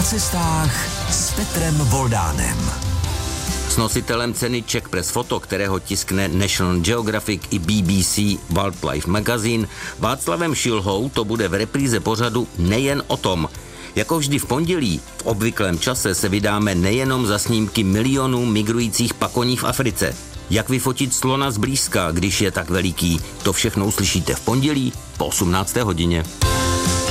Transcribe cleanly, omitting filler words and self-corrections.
Na cestách s Petrem Voldánem. S nositelem ceny Czech Press Photo, kterého tiskne National Geographic i BBC Wildlife Magazine, Václavem Šilhou, to bude v repríze pořadu Nejen o tom. Jako vždy v pondělí, v obvyklém čase se vydáme nejenom za snímky milionů migrujících pakoní v Africe. Jak vyfotit slona zblízka, když je tak veliký, to všechno uslyšíte v pondělí po 18. hodině.